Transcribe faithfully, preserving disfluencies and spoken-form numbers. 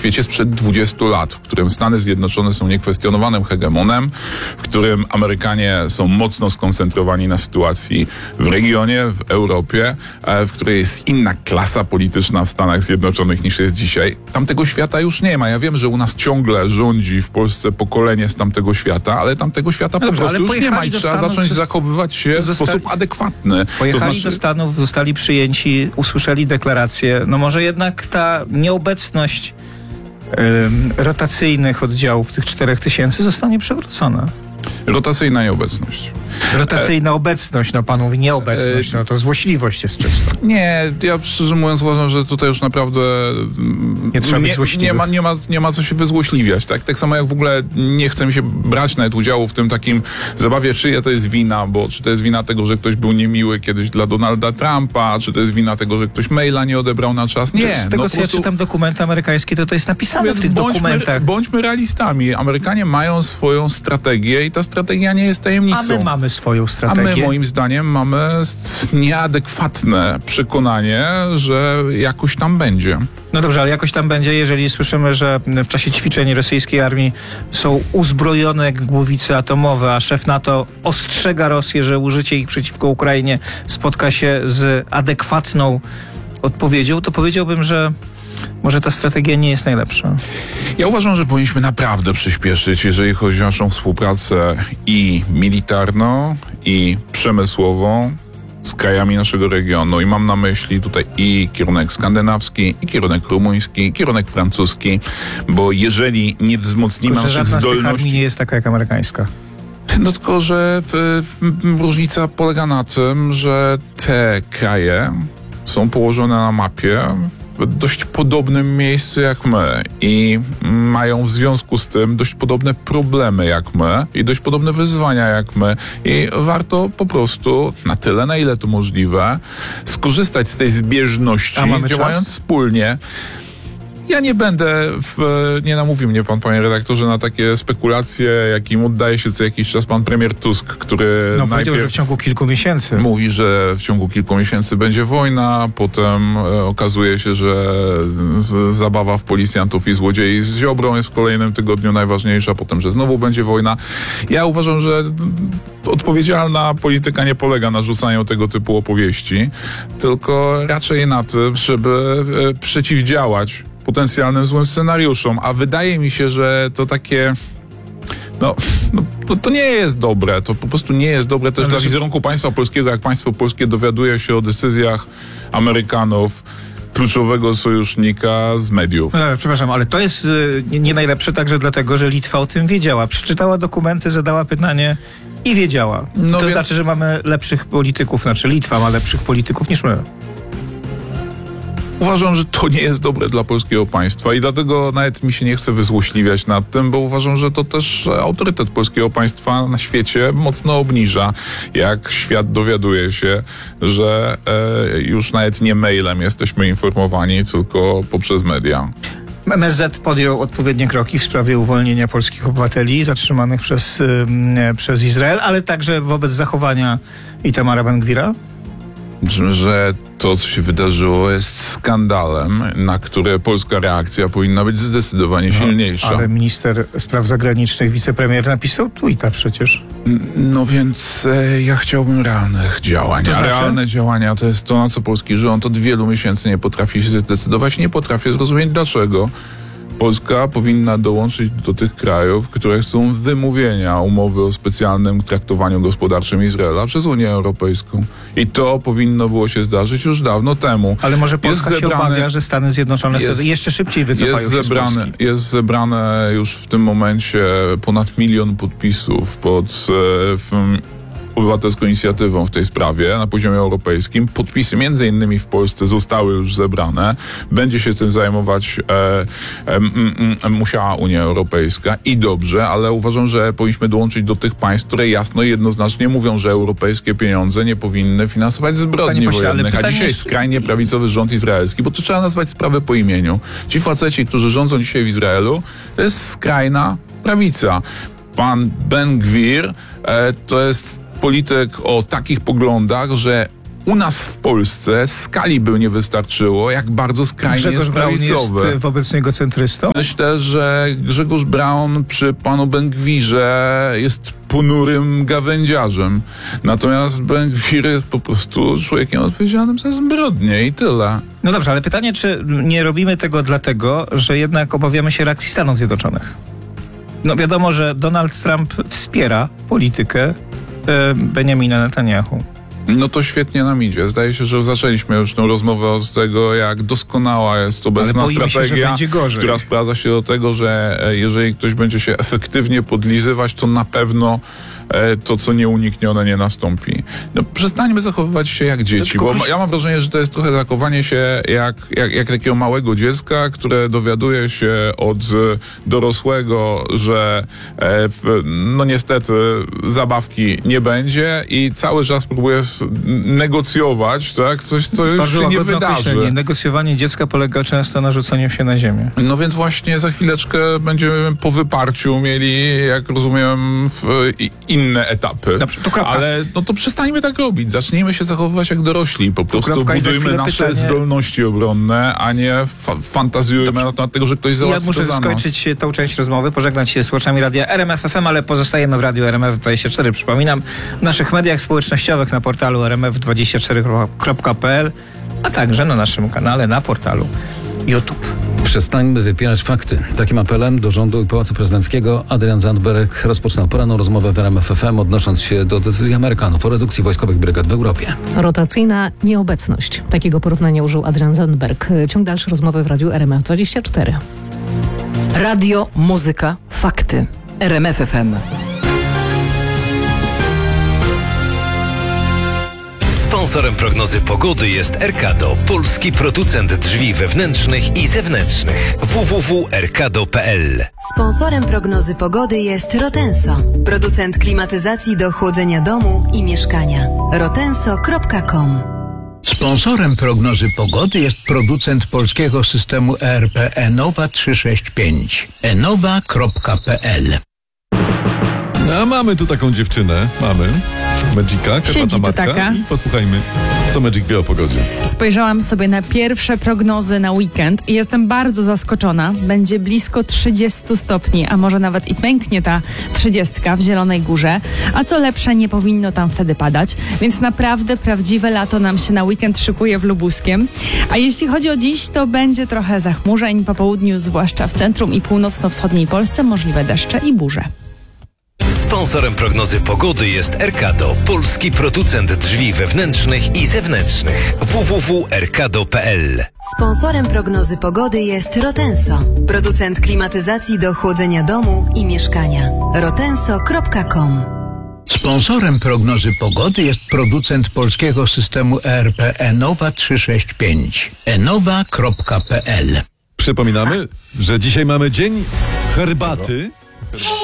świecie sprzed dwudziestu lat, w którym Stany Zjednoczone są niekwestionowanym hegemonem, w którym Amerykanie są mocno skoncentrowani na sytuacji w regionie, w Europie, w której jest inna klasa polityczna w Stanach Zjednoczonych niż jest dzisiaj. Tamtego świata już nie ma. Ja wiem, że u nas ciągle rządzi w Polsce pokolenie z tamtego świata, ale tamtego świata no po dobrze, prostu już nie ma i trzeba Stanów, zacząć zachowywać się zostali, w sposób adekwatny. Pojechali to znaczy... do Stanów, zostali przyjęci, usłyszeli deklarację. No może jednak ta nieobecność ym, rotacyjnych oddziałów tych czterech tysięcy zostanie przywrócona. Rotacyjna nieobecność. Rotacyjna e... obecność, no pan mówi nieobecność, no to złośliwość jest czysta. Nie, ja szczerze mówiąc uważam, że tutaj już naprawdę nie, trzeba nie, być złośliwy. nie, ma, nie, ma, nie ma co się wyzłośliwiać. Tak? tak samo jak w ogóle nie chce mi się brać nawet udziału w tym takim zabawie, czyja to jest wina, bo czy to jest wina tego, że ktoś był niemiły kiedyś dla Donalda Trumpa, czy to jest wina tego, że ktoś maila nie odebrał na czas. Nie. Z tego, no, co ja czytam dokumenty amerykańskie, to to jest napisane w tych bądźmy, dokumentach. Bądźmy realistami. Amerykanie mają swoją strategię i ta strategia nie jest tajemnicą. A my mamy swoją strategię. A my moim zdaniem mamy nieadekwatne przekonanie, że jakoś tam będzie. No dobrze, ale jakoś tam będzie, jeżeli słyszymy, że w czasie ćwiczeń rosyjskiej armii są uzbrojone głowice atomowe, a szef NATO ostrzega Rosję, że użycie ich przeciwko Ukrainie spotka się z adekwatną odpowiedzią, to powiedziałbym, że może ta strategia nie jest najlepsza. Ja uważam, że powinniśmy naprawdę przyspieszyć, jeżeli chodzi o naszą współpracę i militarną, i przemysłową z krajami naszego regionu. I mam na myśli tutaj i kierunek skandynawski, i kierunek rumuński, i kierunek francuski, bo jeżeli nie wzmocnimy tylko, naszych że zdolności... żadna z tych armii nie jest taka jak amerykańska. No tylko, że w, w, różnica polega na tym, że te kraje są położone na mapie w dość podobnym miejscu jak my i mają w związku z tym dość podobne problemy jak my i dość podobne wyzwania jak my i warto po prostu na tyle, na ile to możliwe, skorzystać z tej zbieżności, działając czas? wspólnie. Ja nie będę, w, nie namówi mnie pan, panie redaktorze, na takie spekulacje, jakim oddaje się co jakiś czas pan premier Tusk, który no, powiedział, że w ciągu kilku miesięcy. Mówi, że w ciągu kilku miesięcy będzie wojna, potem e, okazuje się, że z, zabawa w policjantów i złodziei z Ziobrą jest w kolejnym tygodniu najważniejsza, potem, że znowu będzie wojna. Ja uważam, że odpowiedzialna polityka nie polega na rzucaniu tego typu opowieści, tylko raczej na tym, żeby e, przeciwdziałać potencjalnym złym scenariuszom, a wydaje mi się, że to takie no, no to, to nie jest dobre, to po prostu nie jest dobre też ale dla że... wizerunku państwa polskiego, jak państwo polskie dowiaduje się o decyzjach Amerykanów, kluczowego sojusznika z mediów. No, przepraszam, ale to jest y, nie, nie najlepsze także dlatego, że Litwa o tym wiedziała. Przeczytała dokumenty, zadała pytanie i wiedziała. No to więc... znaczy, że mamy lepszych polityków, znaczy Litwa ma lepszych polityków niż my. Uważam, że to nie jest dobre dla polskiego państwa i dlatego nawet mi się nie chce wyzłośliwiać nad tym, bo uważam, że to też autorytet polskiego państwa na świecie mocno obniża, jak świat dowiaduje się, że e, już nawet nie mailem jesteśmy informowani, tylko poprzez media. M S Z podjął odpowiednie kroki w sprawie uwolnienia polskich obywateli zatrzymanych przez, y, przez Izrael, ale także wobec zachowania Itamara Ben-Gvira? Że to, co się wydarzyło, jest skandalem, na które polska reakcja powinna być zdecydowanie no, silniejsza. Ale minister spraw zagranicznych, wicepremier napisał tweeta przecież. No więc e, ja chciałbym realnych działań. To znaczy? A realne działania to jest to, na co polski rząd od wielu miesięcy nie potrafi się zdecydować. Nie potrafię zrozumieć dlaczego. Polska powinna dołączyć do tych krajów, które chcą wymówienia umowy o specjalnym traktowaniu gospodarczym Izraela przez Unię Europejską. I to powinno było się zdarzyć już dawno temu. Ale może Polska jest się zebrane, obawia, że Stany Zjednoczone jest, wtedy jeszcze szybciej wycofają jest się zebrane, z Polski. Jest zebrane już w tym momencie ponad milion podpisów pod e, w, obywatelską inicjatywą w tej sprawie na poziomie europejskim. Podpisy między innymi w Polsce zostały już zebrane. Będzie się tym zajmować e, e, m, m, musiała Unia Europejska i dobrze, ale uważam, że powinniśmy dołączyć do tych państw, które jasno i jednoznacznie mówią, że europejskie pieniądze nie powinny finansować zbrodni pośle, wojennych. A dzisiaj jest... skrajnie prawicowy rząd izraelski, bo to trzeba nazwać sprawę po imieniu. Ci faceci, którzy rządzą dzisiaj w Izraelu, to jest skrajna prawica. Pan Ben-Gvir e, to jest polityk o takich poglądach, że U nas w Polsce skali by nie wystarczyło, jak bardzo skrajnie Grzegorz Braun jest prawicowy. wobec niego centrystą? Myślę, że Grzegorz Braun przy panu Bengwirze jest ponurym gawędziarzem. Natomiast Bengwir jest po prostu człowiekiem odpowiedzialnym za zbrodnie i tyle. No dobrze, ale pytanie, czy nie robimy tego dlatego, że jednak obawiamy się reakcji Stanów Zjednoczonych? No wiadomo, że Donald Trump wspiera politykę e, Benjamina Netanyahu. No to świetnie nam idzie. Zdaje się, że zaczęliśmy już tę rozmowę od tego, jak doskonała jest obecna Ale boimy się, że strategia, będzie gorzej. która sprowadza się do tego, że e, jeżeli ktoś będzie się efektywnie podlizywać, to na pewno e, to, co nieuniknione, nie nastąpi. No, przestańmy zachowywać się jak dzieci, tylko bo wróć- ja mam wrażenie, że to jest trochę zachowanie się jak, jak, jak takiego małego dziecka, które dowiaduje się od e, dorosłego, że e, w, no niestety zabawki nie będzie i cały czas próbuje s- negocjować, tak? Coś, co już Bardzo się nie łagodne wydarzy. określenie. Negocjowanie dziecka polega często na rzuceniu się na ziemię. No więc właśnie za chwileczkę będziemy po wyparciu mieli, jak rozumiem, w, i, inne etapy. Dobrze, to kropka. Ale no to przestańmy tak robić. Zacznijmy się zachowywać jak dorośli. Po prostu kropka i za budujmy chwilę nasze pytanie- zdolności obronne, a nie fa- fantazjujmy na temat tego, że ktoś Ja załatwi muszę to za nas. skończyć tą część rozmowy, pożegnać się z słuchaczami radia R M F F M, ale pozostajemy w radiu R M F dwadzieścia cztery. Przypominam, w naszych mediach społecznościowych na portalu r m f dwadzieścia cztery kropka p l, a także na naszym kanale na portalu YouTube. Przestańmy wypierać fakty. Takim apelem do rządu i Pałacu Prezydenckiego Adrian Zandberg rozpoczynał poranną rozmowę w R M F F M, odnosząc się do decyzji Amerykanów o redukcji wojskowych brygad w Europie. Rotacyjna nieobecność. Takiego porównania użył Adrian Zandberg. Ciąg dalszy rozmowy w radiu R M F dwadzieścia cztery. Radio, muzyka, fakty. R M F F M. Sponsorem prognozy pogody jest Erkado, polski producent drzwi wewnętrznych i zewnętrznych. w w w kropka erkado kropka p l. Sponsorem prognozy pogody jest Rotenso, producent klimatyzacji do chłodzenia domu i mieszkania. rotenso kropka com. Sponsorem prognozy pogody jest producent polskiego systemu E R P Enowa trzysta sześćdziesiąt pięć. enowa kropka p l. No, a mamy tu taką dziewczynę, mamy. Magica, Siedzi Karpata tu Marka. taka. I posłuchajmy, co Magic wie o pogodzie. Spojrzałam sobie na pierwsze prognozy na weekend i jestem bardzo zaskoczona. Będzie blisko trzydzieści stopni, a może nawet i pęknie ta trzydziestka w Zielonej Górze. A co lepsze, nie powinno tam wtedy padać. Więc naprawdę prawdziwe lato nam się na weekend szykuje w Lubuskiem. A jeśli chodzi o dziś, to będzie trochę zachmurzeń. Po południu, zwłaszcza w centrum i północno-wschodniej Polsce, możliwe deszcze i burze. Sponsorem prognozy pogody jest Erkado, polski producent drzwi wewnętrznych i zewnętrznych. w w w kropka erkado kropka p l. Sponsorem prognozy pogody jest Rotenso, producent klimatyzacji do chłodzenia domu i mieszkania. rotenso kropka com. Sponsorem prognozy pogody jest producent polskiego systemu E R P Enowa trzysta sześćdziesiąt pięć. enowa kropka p l. Przypominamy, że dzisiaj mamy dzień herbaty.